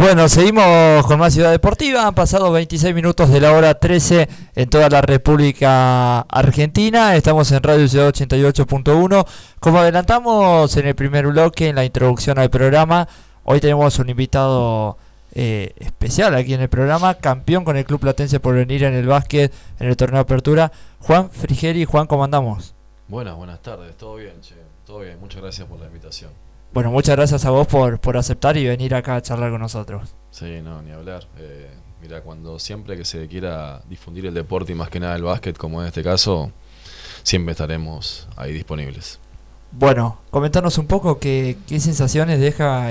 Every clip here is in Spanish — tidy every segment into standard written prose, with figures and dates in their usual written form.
Bueno, seguimos con más Ciudad Deportiva. Han pasado 26 minutos de la hora 13 en toda la República Argentina. Estamos en Radio Ciudad 88.1. Como adelantamos en el primer bloque, en la introducción al programa, hoy tenemos un invitado especial aquí en el programa, campeón con el Club Platense Porvenir en el básquet en el torneo de apertura, Juan Frigeri. Juan, ¿cómo andamos? Buenas tardes, todo bien, che, todo bien, muchas gracias por la invitación. Bueno, muchas gracias a vos por aceptar y venir acá a charlar con nosotros. Sí, no, ni hablar. Mira, cuando siempre que se quiera difundir el deporte y más que nada el básquet, como en este caso, siempre estaremos ahí disponibles. Bueno, comentanos un poco qué sensaciones deja.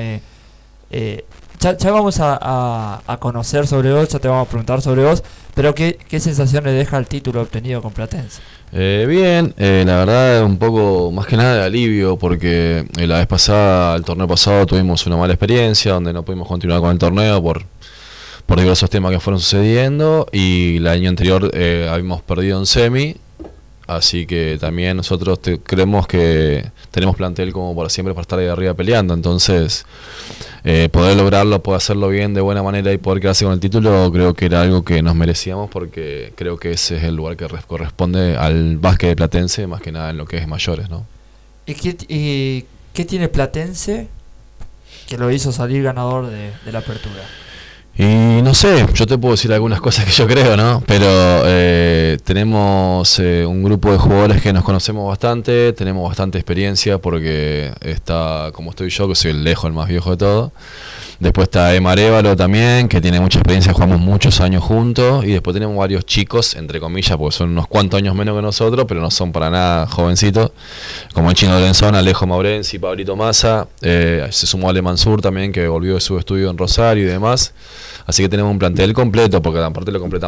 Ya vamos a conocer sobre vos, ya te vamos a preguntar sobre vos, pero qué sensaciones deja el título obtenido con Platense. Bien, la verdad un poco más que nada de alivio porque la vez pasada, el torneo pasado tuvimos una mala experiencia donde no pudimos continuar con el torneo por diversos temas que fueron sucediendo y el año anterior habíamos perdido en semi, así que también nosotros creemos que tenemos plantel como para siempre para estar ahí arriba peleando, entonces poder lograrlo, poder hacerlo bien de buena manera y poder quedarse con el título, creo que era algo que nos merecíamos porque creo que ese es el lugar que corresponde al básquet de Platense, más que nada en lo que es mayores, ¿no? ¿Y qué tiene Platense que lo hizo salir ganador de la apertura? Y no sé, yo te puedo decir algunas cosas que yo creo, ¿no? Pero tenemos un grupo de jugadores que nos conocemos bastante, tenemos bastante experiencia porque está, como estoy yo, que soy el más viejo de todo. Después está Emma Arévalo también, que tiene mucha experiencia, jugamos muchos años juntos. Y después tenemos varios chicos, entre comillas, porque son unos cuantos años menos que nosotros, pero no son para nada jovencitos. Como el Chino Lorenzón, Alejo Maurensi, Pablito Massa. Se sumó Ale Mansur también, que volvió de su estudio en Rosario y demás. Así que tenemos un plantel completo, porque aparte lo completamos